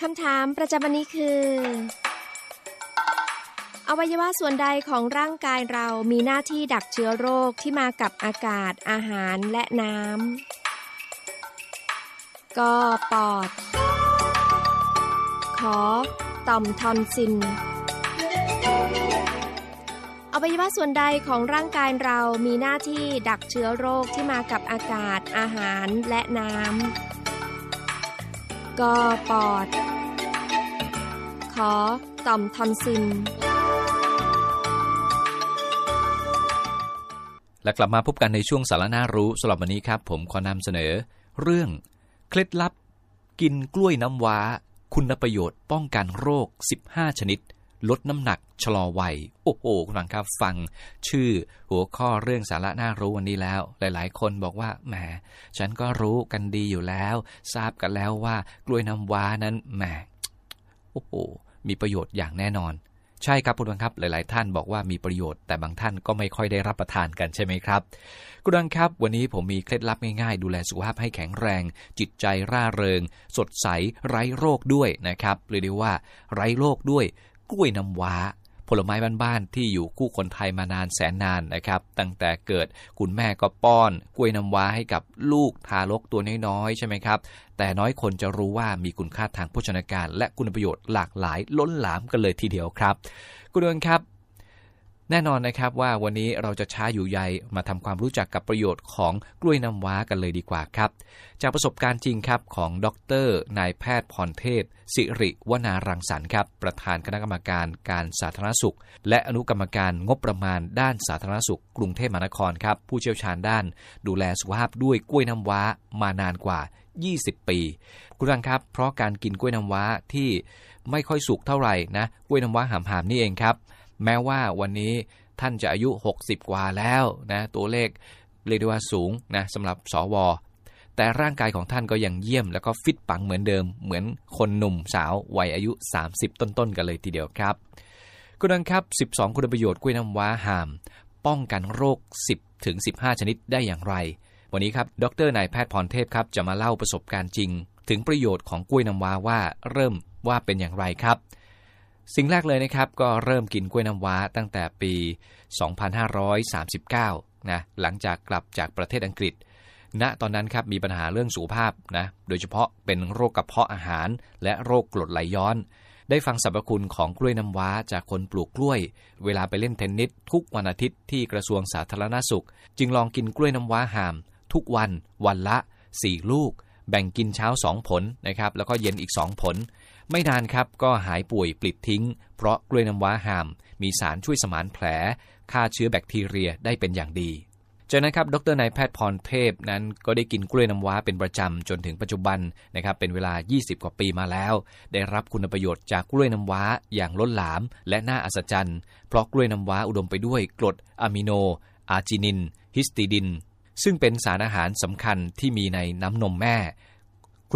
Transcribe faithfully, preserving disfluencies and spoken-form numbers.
คำถามประจำวันนี้คืออวัยวะส่วนใดของร่างกายเรามีหน้าที่ดักเชื้อโรคที่มากับอากาศอาหารและน้ำก.ปอดข.ต่อมทอนซิลอวัยวะส่วนใดของร่างกายเรามีหน้าที่ดักเชื้อโรคที่มากับอากาศอาหารและน้ำก.ปอดข.ต่อมทอนซิลและกลับมาพบกันในช่วงสาระน่ารู้สำหรับวันนี้ครับผมขอนำเสนอเรื่องเคล็ดลับกินกล้วยน้ำว้าคุณประโยชน์ป้องกันโรคสิบห้าชนิดลดน้ำหนักชะลอวัยโอ้โหคุณผู้ฟังครับฟังชื่อหัวข้อเรื่องสาระน่ารู้วันนี้แล้วหลายๆคนบอกว่าแหมฉันก็รู้กันดีอยู่แล้วทราบกันแล้วว่ากล้วยน้ำว้านั้นแหมโอ้โหมีประโยชน์อย่างแน่นอนใช่ครับคุณผู้ฟังครับหลายๆท่านบอกว่ามีประโยชน์แต่บางท่านก็ไม่ค่อยได้รับประทานกันใช่ไหมครับคุณผู้ฟังครับวันนี้ผมมีเคล็ดลับง่ายๆดูแลสุขภาพให้แข็งแรงจิตใจร่าเริงสดใสไร้โรคด้วยนะครับเรียกได้ว่าไร้โรคด้วยกล้วยน้ำว้าผลไม้บ้านๆที่อยู่คู่คนไทยมานานแสนนานนะครับตั้งแต่เกิดคุณแม่ก็ป้อนกล้วยน้ำว้าให้กับลูกทารกตัวน้อยๆใช่ไหมครับแต่น้อยคนจะรู้ว่ามีคุณค่าทางโภชนาการและคุณประโยชน์หลากหลายล้นหลามกันเลยทีเดียวครับคุณผู้ชมครับแน่นอนนะครับว่าวันนี้เราจะช้าอยู่ใยมาทำความรู้จักกับประโยชน์ของกล้วยน้ำว้ากันเลยดีกว่าครับจากประสบการณ์จริงครับของดร.นายแพทย์พรเทพสิริวนารังสรรค์ครับประธานคณะกรรมการการสาธารณสุขและอนุกรรมการงบประมาณด้านสาธารณสุขกรุงเทพมหานครครับผู้เชี่ยวชาญด้านดูแลสุขภาพด้วยกล้วยน้ำว้ามานานกว่ายี่สิบปีคุณผู้ชมครับเพราะการกินกล้วยน้ำว้าที่ไม่ค่อยสุกเท่าไหร่นะกล้วยน้ำว้าหามๆนี่เองครับแม้ว่าวันนี้ท่านจะอายุหกสิบกว่าแล้วนะตัวเลขเรียกได้ว่าสูงนะสำหรับสวแต่ร่างกายของท่านก็ยังเยี่ยมแล้วก็ฟิตปังเหมือนเดิมเหมือนคนหนุ่มสาววัยอายุสามสิบต้นๆกันเลยทีเดียวครับคุณผู้ชมครับสิบสองคุณประโยชน์กล้วยน้ำว้าห่ามป้องกันโรคสิบถึงสิบห้าชนิดได้อย่างไรวันนี้ครับดร.นายแพทย์พรเทพครับจะมาเล่าประสบการณ์จริงถึงประโยชน์ของกล้วยน้ำว้าว่าเริ่มว่าเป็นอย่างไรครับสิ่งแรกเลยนะครับก็เริ่มกินกล้วยน้ำว้าตั้งแต่ปีสองพันห้าร้อยสามสิบเก้านะหลังจากกลับจากประเทศอังกฤษณตอนนั้นครับมีปัญหาเรื่องสุขภาพนะโดยเฉพาะเป็นโรคกระเพาะอาหารและโรคกรดไหลย้อนได้ฟังสรรพคุณของกล้วยน้ำว้าจากคนปลูกกล้วยเวลาไปเล่นเทนนิสทุกวันอาทิตย์ที่กระทรวงสาธารณสุขจึงลองกินกล้วยน้ำว้าห่ามทุกวันวันละสี่ลูกแบ่งกินเช้าสองผลนะครับแล้วก็เย็นอีกสองผลไม่นานครับก็หายป่วยปลิดทิ้งเพราะกล้วยน้ำว้าห่ามมีสารช่วยสมานแผลฆ่าเชื้อแบคทีเรียได้เป็นอย่างดีจากนั้นครับดร.นายแพทย์พรเทพนั้นก็ได้กินกล้วยน้ำว้าเป็นประจำจนถึงปัจจุบันนะครับเป็นเวลายี่สิบกว่าปีมาแล้วได้รับคุณประโยชน์จากกล้วยน้ำว้าอย่างล้นหลามและน่าอัศจรรย์เพราะกล้วยน้ำว้าอุดมไปด้วยกรดอะมิโนอาร์จินินฮิสติดินซึ่งเป็นสารอาหารสำคัญที่มีในน้ำนมแม่